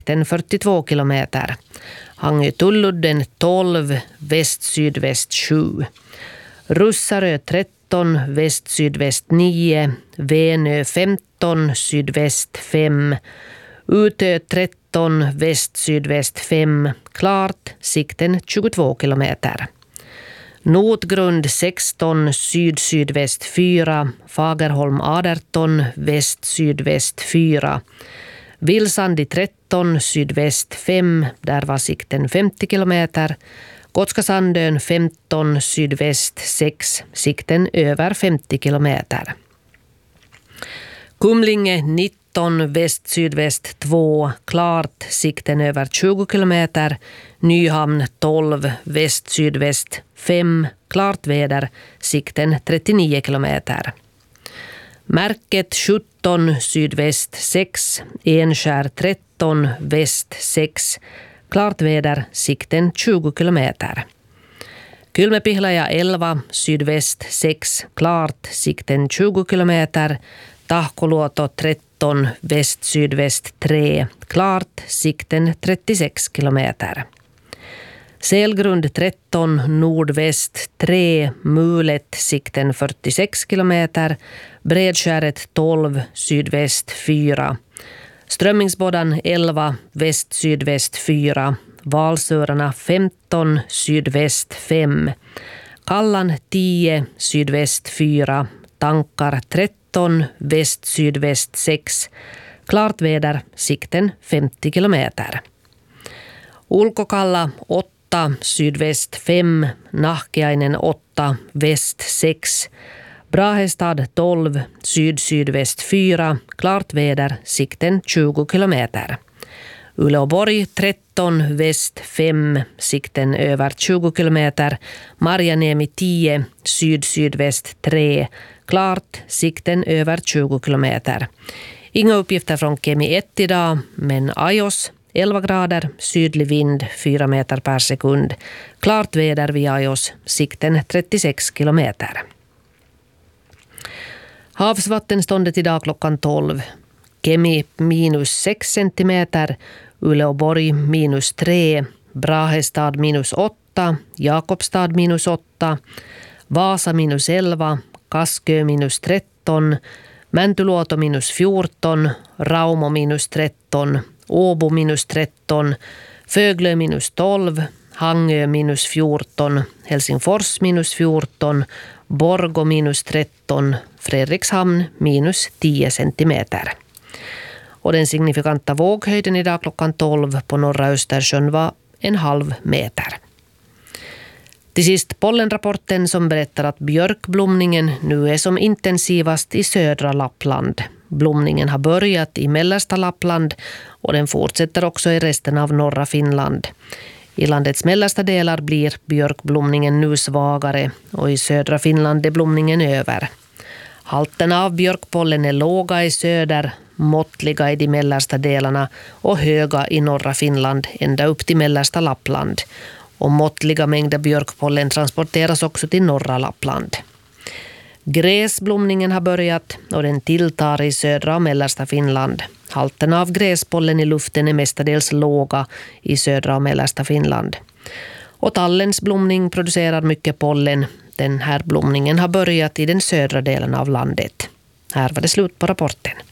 den 42 kilometer. Hangö-Tulludden 12, väst-sydväst 7. Russarö 13, väst-sydväst 9. Venö 15, sydväst 5. Utö 13, väst-sydväst 5. Klart, sikten 22 kilometer. Notgrund 16, syd-sydväst 4. Fagerholm 18, väst-sydväst 4. Vilsandi 13, sydväst 5, där var sikten 50 kilometer. Gotskasandön 15, sydväst 6, sikten över 50 kilometer. Kumlinge 19, väst-sydväst 2, klart, sikten över 20 kilometer. Nyhamn 12, väst-sydväst 5, klart väder, sikten 39 kilometer. Märket 17, sydväst 6, Enskär 13, väst 6, klart väder, sikten 20 kilometer. Kylmäpihlaja 11, sydväst 6, klart, sikten 20 kilometer. Tahkoluoto 13, väst-sydväst 3, klart, sikten 36 kilometer. Selgrund 13, nordväst 3, Mulet, sikten 46 kilometer. Bredskäret 12, sydväst 4. Strömmingsbådan 11, väst-sydväst 4. Valsörarna 15, sydväst 5. Kallan 10, sydväst 4. Tankar 13, väst-sydväst 6. Klart väder, sikten 50 kilometer. Ulkokalla 8, sydväst 5. Nahkiainen 8, väst 6. Brahestad 12, syd-sydväst 4. Klart väder, sikten 20 kilometer. Uleåborg 13, väst 5, sikten över 20 kilometer. Marjaniemi 10, syd-sydväst 3. Klart, sikten över 20 kilometer. Inga uppgifter från Kemi 1 idag, men Ajos 11 grader, sydlig vind 4 meter per sekund. Klart väder vid Ajos, sikten 36 kilometer. Havsvattenståndet idag klockan 12. Kemi minus 6 centimeter, Uleåborg minus 3, Brahestad minus 8, Jakobstad minus 8, Vasa minus 11, Kaskö minus 13, Mäntyluoto minus 14, Raumo minus 13, Åbo minus 13, Föglö minus 12, Hangö minus 14, Helsingfors minus 14, Borgå minus 13, Fredrikshamn minus 10 centimeter. Och den signifikanta våghöjden idag klockan 12 på norra Östersjön var 1,5 meter. Till sist pollenrapporten som berättar att björkblomningen nu är som intensivast i södra Lappland. Blomningen har börjat i mellersta Lappland och den fortsätter också i resten av norra Finland. I landets mellersta delar blir björkblomningen nu svagare och i södra Finland är blomningen över. Halterna av björkpollen är låga i söder, måttliga i de mellersta delarna och höga i norra Finland ända upp till mellersta Lappland. Och måttliga mängder björkpollen transporteras också till norra Lappland. Gräsblomningen har börjat och den tilltar i södra och mellersta Finland. Halterna av gräspollen i luften är mestadels låga i södra och mellersta Finland. Och tallens blomning producerar mycket pollen. Den här blomningen har börjat i den södra delen av landet. Här var det slut på rapporten.